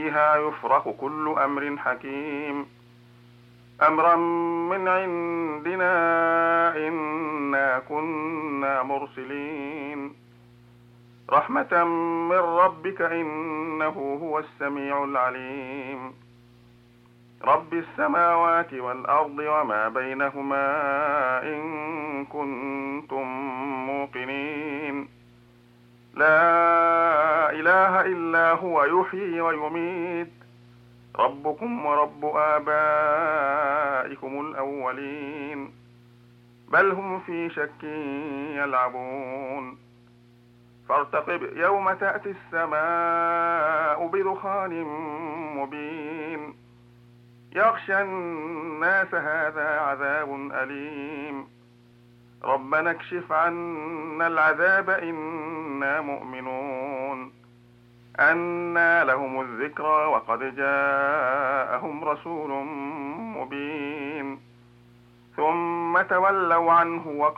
فيها يفرق كل أمر حكيم أمرا من عندنا إنا كنا مرسلين رحمة من ربك إنه هو السميع العليم رب السماوات والأرض وما بينهما إن كنتم موقنين لا إله إلا هو يحيي ويميت ربكم ورب آبائكم الأولين بل هم في شك يلعبون فارتقب يوم تأتي السماء بدخان مبين يغشى الناس هذا عذاب أليم ربنا اكشف عنا العذاب إنا مؤمنون أنى لهم الذكرى وقد جاءهم رسول مبين ثم تولوا عنه